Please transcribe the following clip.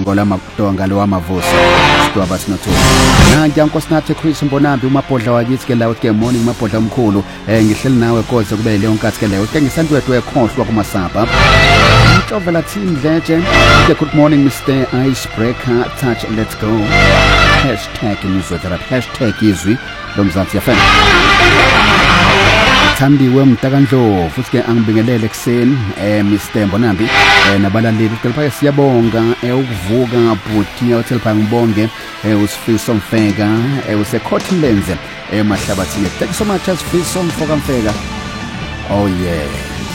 Dongalo wamavuso sidwaba sinothuka nanti Nkosinathi Chris Mbonambi umabhodla wakithi ke lawo ke morning mabhodla omkhulu ngihleli nawe kodwa kube leyo nkathi ke leyo ke ngisandwedwe ekhohlwa kumasapha Mhlovela team Dleje good morning Mr Icebreaker touch let's go #izwi izwi lomzansi yafana Thandiwe Mtakandlovu futhi ke angibingelele ekseni Mr Mbonambi nabalaleli phela siyabonga ukuvuka bhuti hotel pha ngibonge uSifiso Mfeka useCottonlands emahlabathini thank you so much Sifiso Mfeka oh yeah